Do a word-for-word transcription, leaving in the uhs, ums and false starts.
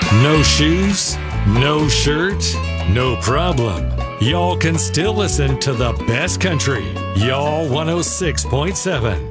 No shoes, no shirt, no problem. Y'all can still listen to the best country. Y'all one oh six point seven.